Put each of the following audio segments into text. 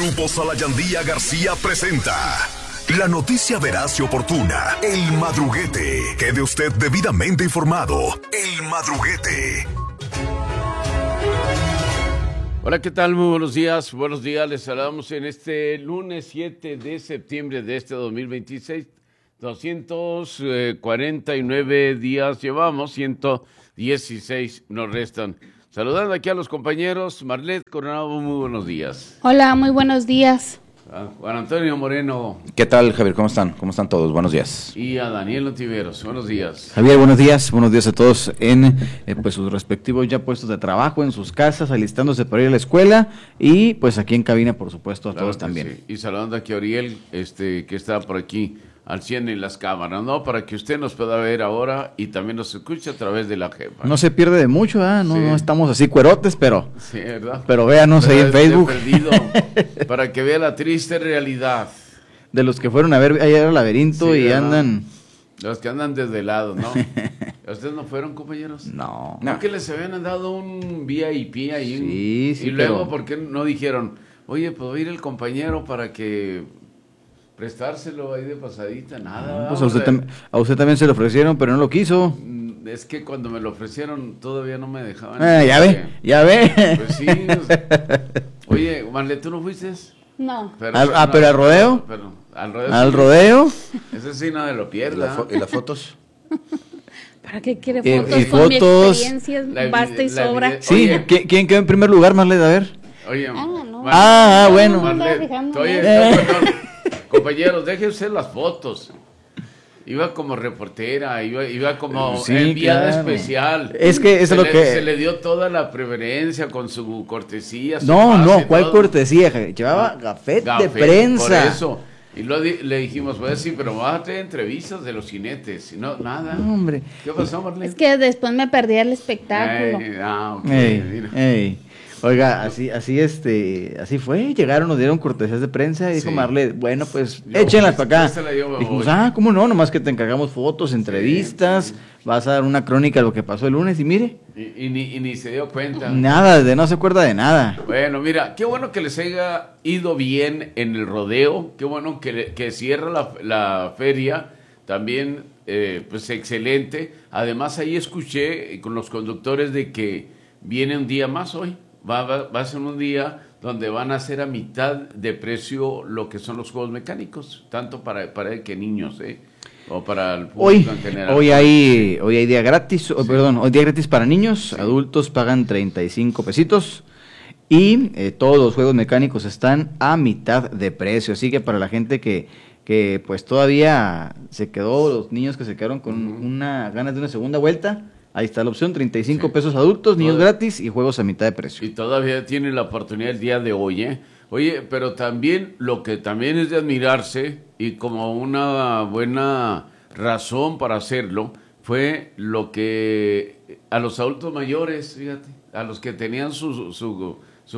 Grupo Salayandía García presenta la noticia veraz y oportuna. El Madruguete. Quede usted debidamente informado. El Madruguete. Hola, ¿qué tal? Muy buenos días. Buenos días. Les saludamos en este lunes 7 de septiembre de este 2026. 249 días llevamos, 116 nos restan. Saludando aquí a los compañeros. Marlet Coronado, muy buenos días. Hola, muy buenos días. Juan Antonio Moreno. ¿Qué tal, Javier? ¿Cómo están? ¿Cómo están todos? Buenos días. Y a Daniel Ontiveros. Buenos días. Javier, buenos días a todos en pues sus respectivos ya puestos de trabajo, en sus casas, alistándose para ir a la escuela y pues aquí en cabina, por supuesto, a todos también. Sí. Y saludando aquí a Oriel, que está por aquí al 100 en las cámaras, ¿no? Para que usted nos pueda ver ahora y también nos escuche a través de la jefa. No se pierde de mucho, ¿eh? No, sí. No estamos así cuerotes, pero... Sí, ¿verdad? Pero véanos ahí en Facebook. Perdido, para que vea la triste realidad. De los que fueron a ver ayer al laberinto, sí, y ¿verdad? Andan... Los que andan desvelados, ¿no? ¿Ustedes no fueron, compañeros? No. ¿No que les habían dado un VIP ahí? Sí, y luego, ¿por qué no dijeron, oye, ¿puedo ir el compañero para que... prestárselo ahí de pasadita? Nada. Pues a usted también se lo ofrecieron, pero no lo quiso. Es que cuando me lo ofrecieron todavía no me dejaban. Ya ve. Pues sí. Oye, Marle, ¿tú no fuiste? No. Pero ¿al rodeo? ¿Al rodeo? Ese sí nadie lo pierda. ¿Y las fotos? ¿Para qué quiere fotos? Y Con fotos, mi experiencia basta y sobra. Sí, Oye, ¿quién quedó en primer lugar, Marle? A ver. Oye, no. Bueno. Marle, compañeros, déjense las fotos. Iba como reportera, iba como sí, enviada claro. especial. Es que eso es lo que... Se le dio toda la preferencia con su cortesía. Su ¿cuál todo. Cortesía? Llevaba gafet de prensa. Por eso. Y le dijimos, pues sí, pero vas a tener entrevistas de los jinetes. Y no, nada. No, hombre. ¿Qué pasó, Marlene? Es que después me perdí el espectáculo. Okay, Oiga, así fue, llegaron, nos dieron cortesías de prensa y dijo Marle, bueno, pues échenlas para acá. Dijimos, ¿cómo no? Nomás que te encargamos fotos, entrevistas, vas a dar una crónica de lo que pasó el lunes y mire. Y ni se dio cuenta. Nada, no se acuerda de nada. Bueno, mira, qué bueno que les haya ido bien en el rodeo, qué bueno que cierra la feria, también, pues excelente. Además, ahí escuché con los conductores de que viene un día más hoy. Va a ser un día donde van a hacer a mitad de precio lo que son los juegos mecánicos, tanto para él que niños, o para el público en general. Hoy hay día gratis, hoy día gratis para niños, adultos pagan 35 pesitos y todos los juegos mecánicos están a mitad de precio, así que para la gente que pues todavía se quedó, los niños que se quedaron con ganas de una segunda vuelta, ahí está la opción, 35 pesos adultos, niños gratis y juegos a mitad de precio. Y todavía tienen la oportunidad el día de hoy, Oye, pero también lo que también es de admirarse y como una buena razón para hacerlo fue lo que a los adultos mayores, fíjate, a los que tenían su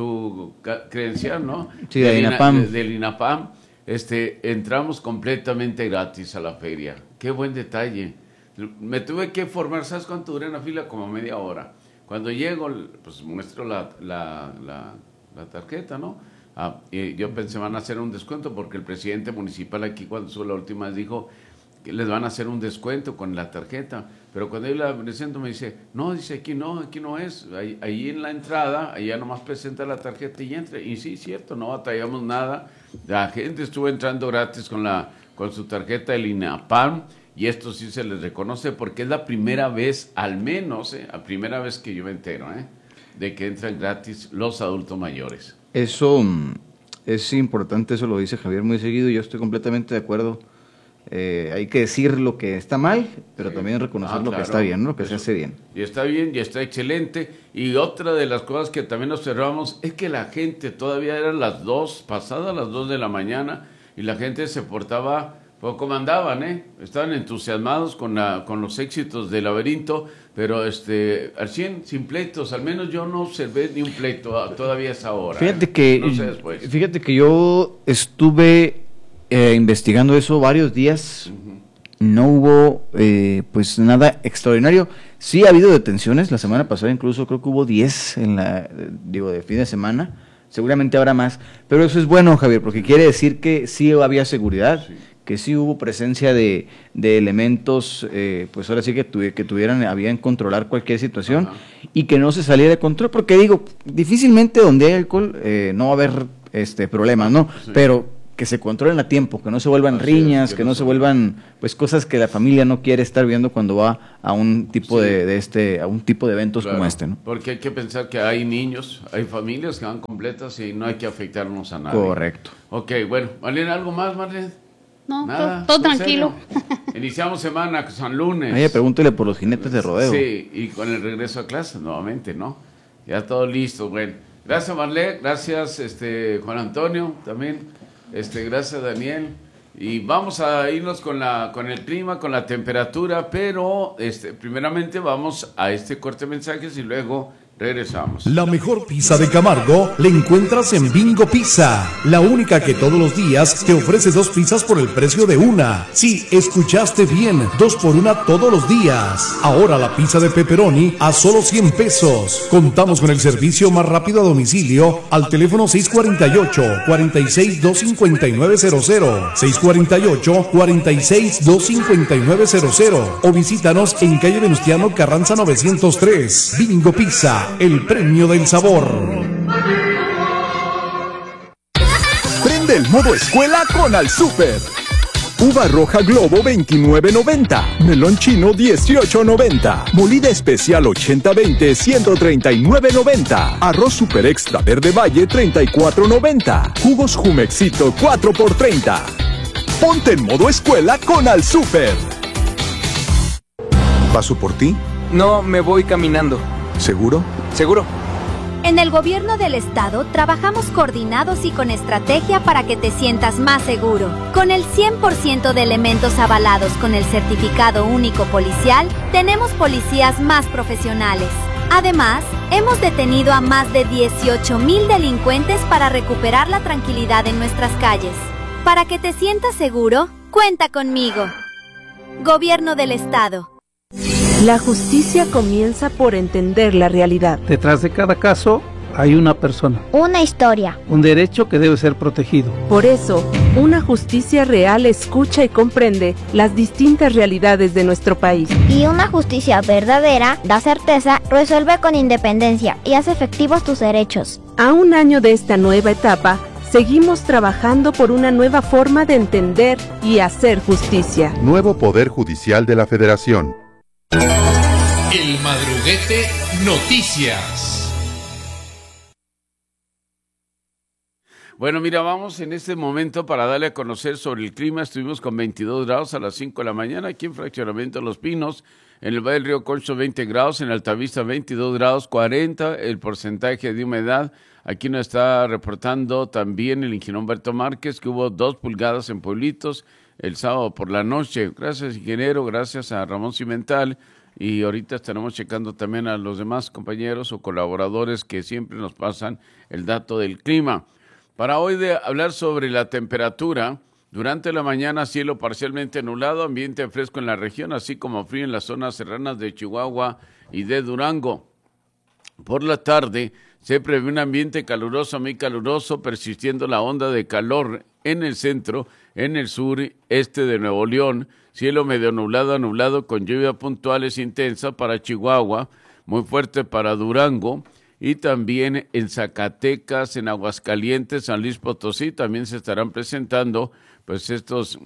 credencial, ¿no? Sí, del INAPAM. Del INAPAM, entramos completamente gratis a la feria. Qué buen detalle. Me tuve que formar, ¿sabes cuánto duré en la fila? Como media hora. Cuando llego, pues muestro la tarjeta, ¿no? Y yo pensé, van a hacer un descuento, porque el presidente municipal aquí, cuando estuvo la última vez, dijo que les van a hacer un descuento con la tarjeta. Pero cuando yo la presento, me dice, no, aquí no es. Ahí en la entrada, allá nomás presenta la tarjeta y entra. Y sí, cierto, no batallamos nada. La gente estuvo entrando gratis con su tarjeta del INAPAM. Y esto sí se les reconoce porque es la primera vez, al menos, la primera vez que yo me entero, de que entran gratis los adultos mayores. Eso es importante, eso lo dice Javier muy seguido, yo estoy completamente de acuerdo. Hay que decir lo que está mal, pero también reconocer lo que está bien, ¿no? Lo que se hace bien. Y está bien, y está excelente. Y otra de las cosas que también observamos es que la gente todavía eran pasadas las 2 de la mañana, y la gente se portaba... Poco mandaban, estaban entusiasmados con los éxitos del laberinto, pero al 100, sin pleitos, al menos yo no observé ni un pleito todavía a esa hora. Fíjate que yo estuve investigando eso varios días, no hubo pues nada extraordinario. Sí ha habido detenciones, la semana pasada incluso creo que hubo 10 de fin de semana. seguramente habrá más, pero eso es bueno, Javier, porque quiere decir que sí había seguridad, que sí hubo presencia de elementos, pues ahora sí que habían controlar cualquier situación. Ajá. Y que no se saliera de control, porque digo, difícilmente donde hay alcohol no va a haber problemas, ¿no? Sí. Pero que se controlen a tiempo, que no se vuelvan riñas, que no se vuelvan pues cosas que la familia no quiere estar viendo cuando va a un tipo a un tipo de eventos como este, ¿no? Porque hay que pensar que hay niños, hay familias que van completas y no hay que afectarnos a nadie. Correcto. Ok, bueno, Marlene, ¿algo más, Marlene? No, todo tranquilo. Iniciamos semana, San Lunes. Oye, pregúntele por los jinetes de rodeo. Sí, y con el regreso a clase nuevamente, ¿no? Ya todo listo, bueno. Gracias, Marlene, gracias, Juan Antonio, también, gracias, Daniel. Y vamos a irnos con el clima, con la temperatura, pero primeramente vamos a este corte de mensajes y luego regresamos. La mejor pizza de Camargo la encuentras en Bingo Pizza, la única que todos los días te ofrece 2 pizzas por el precio de una. Sí, escuchaste bien, 2 por 1 todos los días. Ahora la pizza de pepperoni a solo 100 pesos. Contamos con el servicio más rápido a domicilio al teléfono 648-46-25900, 648-46-25900 o visítanos en calle Venustiano Carranza 903. Bingo Pizza, el premio del sabor. Prende el modo escuela con Al Súper. Uva roja Globo 29.90, melón chino 18.90, molida especial 80-20 139.90, arroz super extra verde valle 34.90, jugos Jumexito 4x30. Ponte en modo escuela con Al Súper. ¿Paso por ti? No, me voy caminando. ¿Seguro? Seguro. En el gobierno del estado trabajamos coordinados y con estrategia para que te sientas más seguro. Con el 100% de elementos avalados con el certificado único policial, tenemos policías más profesionales. Además, hemos detenido a más de 18,000 delincuentes para recuperar la tranquilidad en nuestras calles. Para que te sientas seguro, cuenta conmigo. Gobierno del estado. La justicia comienza por entender la realidad. Detrás de cada caso hay una persona. Una historia. Un derecho que debe ser protegido. Por eso, una justicia real escucha y comprende las distintas realidades de nuestro país. Y una justicia verdadera da certeza, resuelve con independencia y hace efectivos tus derechos. A un año de esta nueva etapa, seguimos trabajando por una nueva forma de entender y hacer justicia. Nuevo Poder Judicial de la Federación. El Madruguete Noticias. Bueno, mira, vamos en este momento para darle a conocer sobre el clima. Estuvimos con 22 grados a las 5 de la mañana aquí en Fraccionamiento Los Pinos. En el Valle del Río Concho 20 grados, en Altavista 22 grados, 40 el porcentaje de humedad. Aquí nos está reportando también el ingeniero Humberto Márquez que hubo 2 pulgadas en Pueblitos el sábado por la noche. Gracias, ingeniero, gracias a Ramón Cimental. Y ahorita estaremos checando también a los demás compañeros o colaboradores que siempre nos pasan el dato del clima. Para hoy de hablar sobre la temperatura, durante la mañana cielo parcialmente nublado, ambiente fresco en la región, así como frío en las zonas serranas de Chihuahua y de Durango. Por la tarde se prevé un ambiente caluroso, muy caluroso, persistiendo la onda de calor en el centro, en el sur, este de Nuevo León, cielo medio nublado a nublado con lluvia puntuales intensa para Chihuahua, muy fuerte para Durango, y también en Zacatecas, en Aguascalientes, San Luis Potosí, también se estarán presentando pues estas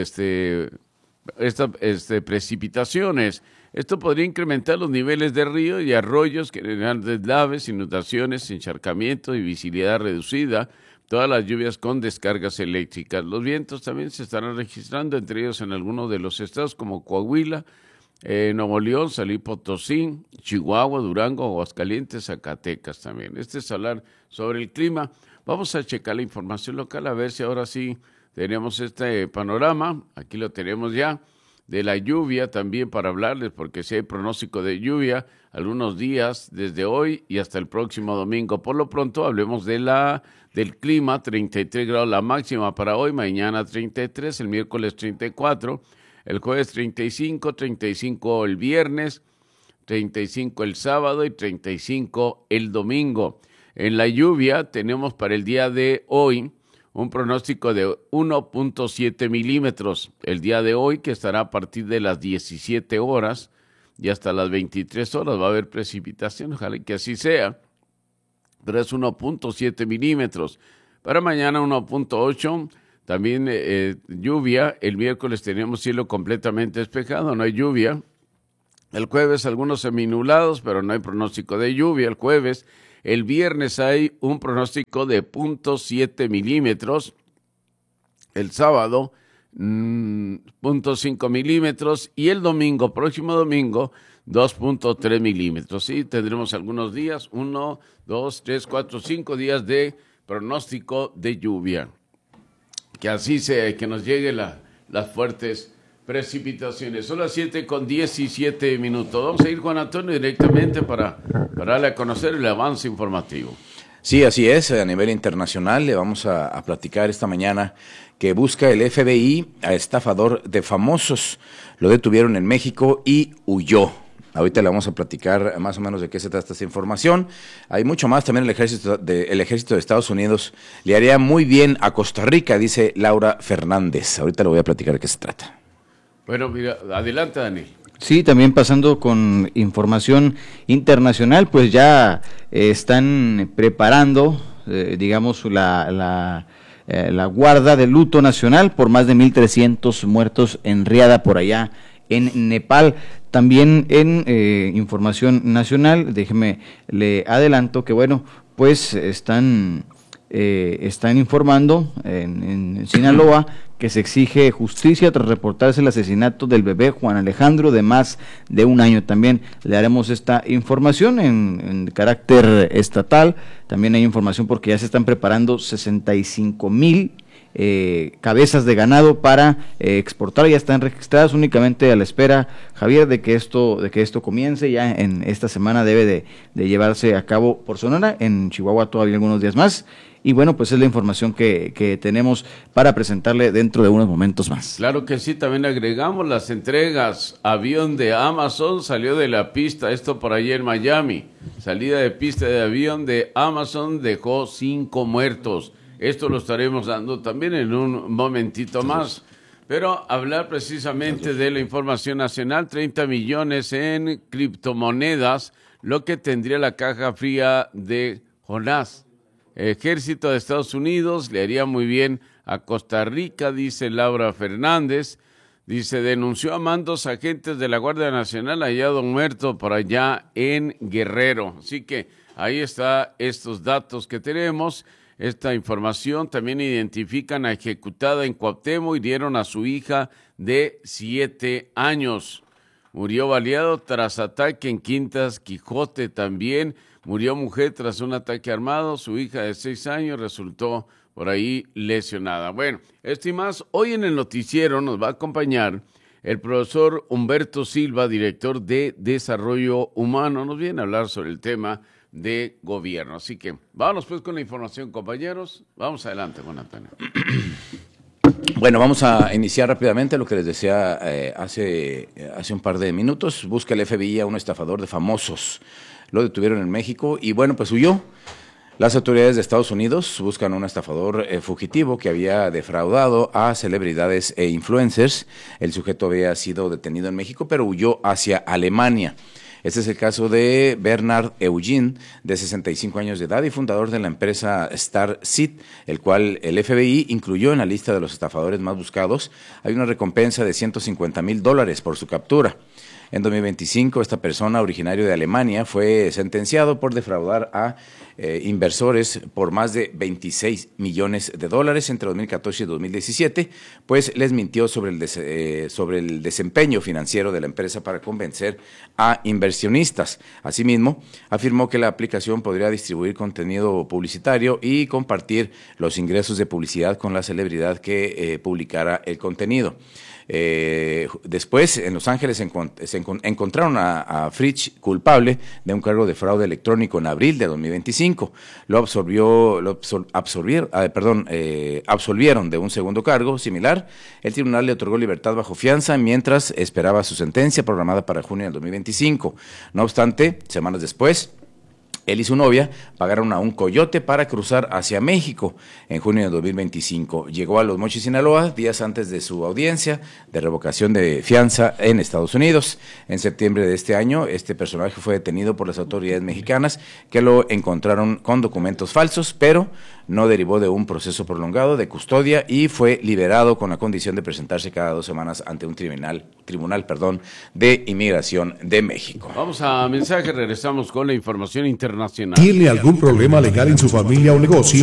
precipitaciones. Esto podría incrementar los niveles de río y arroyos, generar deslaves, inundaciones, encharcamiento y visibilidad reducida, todas las lluvias con descargas eléctricas. Los vientos también se estarán registrando, entre ellos en algunos de los estados como Coahuila, Nuevo León, San Luis Potosí, Chihuahua, Durango, Aguascalientes, Zacatecas también. Este es hablar sobre el clima. Vamos a checar la información local, a ver si ahora sí tenemos este panorama. Aquí lo tenemos ya. De la lluvia también para hablarles, porque si hay pronóstico de lluvia algunos días desde hoy y hasta el próximo domingo. Por lo pronto hablemos del clima, 33 grados la máxima para hoy, mañana 33, el miércoles 34, el jueves 35, 35 el viernes, 35 el sábado y 35 el domingo. En la lluvia tenemos para el día de hoy un pronóstico de 1.7 milímetros. El día de hoy, que estará a partir de las 17 horas y hasta las 23 horas, va a haber precipitación, ojalá que así sea, pero es 1.7 milímetros. Para mañana 1.8, también lluvia. El miércoles tenemos cielo completamente despejado, no hay lluvia. El jueves algunos seminublados, pero no hay pronóstico de lluvia el jueves. El viernes hay un pronóstico de 0.7 milímetros. El sábado, 0.5 milímetros. Y el domingo, próximo domingo, 2.3 milímetros. Sí, tendremos algunos días, 1, 2, 3, 4, 5 días de pronóstico de lluvia. Que así sea, que nos lleguen las fuertes precipitaciones. Son las 7:17. Vamos a ir, Juan Antonio, directamente para darle a conocer el avance informativo. Sí, así es. A nivel internacional le vamos a platicar esta mañana que busca el FBI a estafador de famosos. Lo detuvieron en México y huyó. Ahorita le vamos a platicar más o menos de qué se trata esta información. Hay mucho más. También el ejército de Estados Unidos le haría muy bien a Costa Rica, dice Laura Fernández. Ahorita le voy a platicar de qué se trata. Bueno, mira, adelante, Daniel. Sí, también pasando con información internacional, pues ya están preparando, digamos, la guarda de luto nacional por más de 1,300 muertos en riada por allá en Nepal. También en información nacional, déjeme le adelanto que bueno, pues están informando en Sinaloa que se exige justicia tras reportarse el asesinato del bebé Juan Alejandro de más de un año. También le haremos esta información en carácter estatal. También hay información porque ya se están preparando 65,000 cabezas de ganado para exportar. Ya están registradas, únicamente a la espera, Javier, de que esto comience. Ya en esta semana debe de llevarse a cabo por Sonora, en Chihuahua todavía algunos días más. Y bueno, pues es la información que tenemos para presentarle dentro de unos momentos más. Claro que sí, también agregamos las entregas. Avión de Amazon salió de la pista, esto por allá en Miami. Salida de pista de avión de Amazon dejó 5 muertos. Esto lo estaremos dando también en un momentito más. Pero hablar precisamente de la información nacional, 30 millones en criptomonedas, lo que tendría la caja fría de Jonás. Ejército de Estados Unidos le haría muy bien a Costa Rica, dice Laura Fernández. Dice, denunció a mandos agentes de la Guardia Nacional hallado muerto por allá en Guerrero. Así que ahí está estos datos que tenemos. Esta información también identifican a ejecutada en Cuauhtémoc y dieron a su hija de 7 años. Murió baleado tras ataque en Quintas Quijote también. Murió mujer tras un ataque armado. Su hija de 6 años resultó por ahí lesionada. Bueno, esto y más. Hoy en el noticiero nos va a acompañar el profesor Humberto Silva, director de Desarrollo Humano. Nos viene a hablar sobre el tema de gobierno. Así que vámonos pues con la información, compañeros. Vamos adelante, Juan Antonio. Bueno, vamos a iniciar rápidamente lo que les decía hace un par de minutos. Busca el FBI a un estafador de famosos. Lo detuvieron en México y bueno, pues huyó. Las autoridades de Estados Unidos buscan un estafador fugitivo que había defraudado a celebridades e influencers. El sujeto había sido detenido en México, pero huyó hacia Alemania. Este es el caso de Bernard Eugene, de 65 años de edad y fundador de la empresa Starseed, el cual el FBI incluyó en la lista de los estafadores más buscados. Hay una recompensa de $150,000 por su captura. En 2025, esta persona, originario de Alemania, fue sentenciado por defraudar a inversores por más de $26 millones entre 2014 y 2017, pues les mintió sobre el desempeño financiero de la empresa para convencer a inversionistas. Asimismo, afirmó que la aplicación podría distribuir contenido publicitario y compartir los ingresos de publicidad con la celebridad que publicara el contenido. Después, en Los Ángeles encontraron a Fritsch culpable de un cargo de fraude electrónico en abril de 2025. Absolvieron de un segundo cargo similar. El tribunal le otorgó libertad bajo fianza mientras esperaba su sentencia programada para junio del 2025. No obstante, semanas después, Él y su novia pagaron a un coyote para cruzar hacia México en junio de 2025. Llegó a Los Mochis, Sinaloa, días antes de su audiencia de revocación de fianza en Estados Unidos. En septiembre de este año, este personaje fue detenido por las autoridades mexicanas, que lo encontraron con documentos falsos, pero no derivó de un proceso prolongado de custodia y fue liberado con la condición de presentarse cada 2 semanas ante un tribunal de inmigración de México. Vamos a mensaje, regresamos con la información internacional. ¿Tiene algún problema legal en su familia o negocio?